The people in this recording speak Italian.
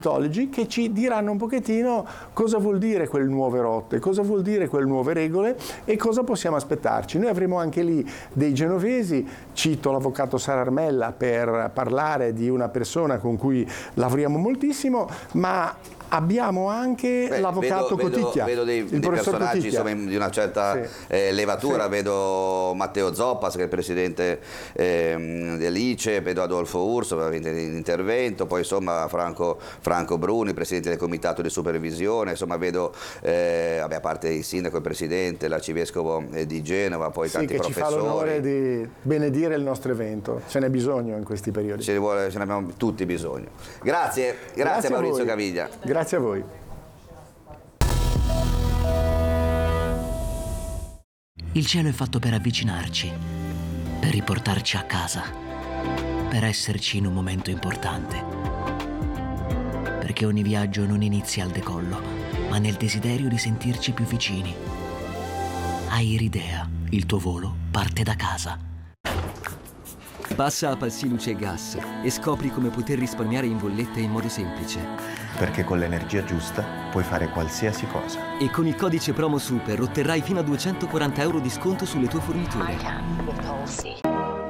che ci diranno un pochettino cosa vuol dire quelle nuove rotte, cosa vuol dire quelle nuove regole e cosa possiamo aspettarci. Noi avremo anche lì dei genovesi, cito l'avvocato Sara Armella per parlare di una persona con cui lavoriamo moltissimo, ma abbiamo anche l'avvocato Coticchia. Vedo dei personaggi insomma, di una certa levatura, vedo Matteo Zoppas che è il presidente dell'ICE, vedo Adolfo Urso in intervento, poi insomma Franco Bruni, presidente del comitato di supervisione, insomma vedo a parte il sindaco, il presidente, l'arcivescovo di Genova, poi tanti professori. Che ci fa l'onore di benedire il nostro evento, ce n'è bisogno in questi periodi. Ce ne abbiamo tutti bisogno. Grazie Maurizio Caviglia. Grazie a voi. Il cielo è fatto per avvicinarci, per riportarci a casa, per esserci in un momento importante. Perché ogni viaggio non inizia al decollo, ma nel desiderio di sentirci più vicini. Airidea, il tuo volo parte da casa. Passa a Palsi Luce e Gas e scopri come poter risparmiare in bolletta in modo semplice. Perché con l'energia giusta puoi fare qualsiasi cosa. E con il codice promo SUPER otterrai fino a 240 € di sconto sulle tue forniture.